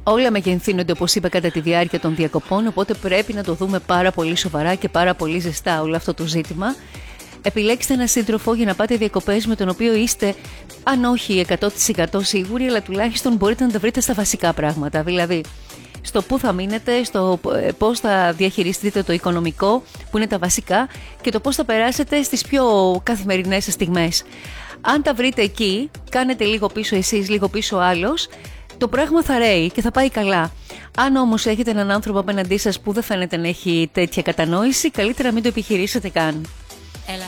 Όλα μεγενθύνονται, όπως είπα, κατά τη διάρκεια των διακοπών, οπότε πρέπει να το δούμε πάρα πολύ σοβαρά και πάρα πολύ ζεστά όλο αυτό το ζήτημα. Επιλέξτε έναν σύντροφο για να πάτε διακοπές με τον οποίο είστε, αν όχι 100% σίγουροι, αλλά τουλάχιστον μπορείτε να τα βρείτε στα βασικά πράγματα. Δηλαδή, στο πού θα μείνετε, στο πώς θα διαχειριστείτε το οικονομικό, που είναι τα βασικά, και το πώς θα περάσετε στις πιο καθημερινές στιγμές. Αν τα βρείτε εκεί, κάνετε λίγο πίσω εσείς, λίγο πίσω άλλος, το πράγμα θα ρέει και θα πάει καλά. Αν όμως έχετε έναν άνθρωπο απέναντί σας που δεν φαίνεται να έχει τέτοια κατανόηση, καλύτερα μην το επιχειρήσετε καν.